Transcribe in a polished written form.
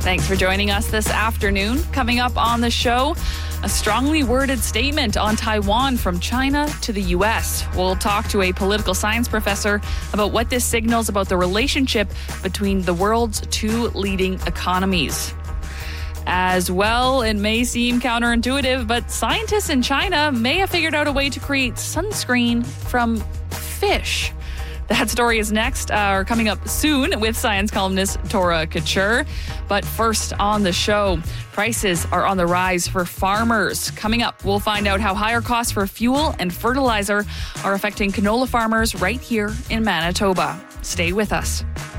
Thanks for joining us this afternoon. Coming up on the show, a strongly worded statement on Taiwan from China to the U.S. We'll talk to a political science professor about what this signals about the relationship between the world's two leading economies. As well, it may seem counterintuitive, but scientists in China may have figured out a way to create sunscreen from fish. That story is next, or coming up soon with science columnist Tora Couture. But first on the show, prices are on the rise for farmers. Coming up, we'll find out how higher costs for fuel and fertilizer are affecting canola farmers right here in Manitoba. Stay with us.